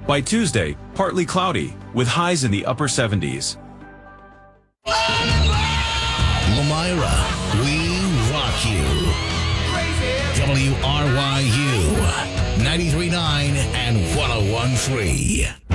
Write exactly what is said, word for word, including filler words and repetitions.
By Tuesday, partly cloudy, with highs in the upper seventies. Lomira, we rock you. W R Y U, ninety-three point nine and one oh one point three.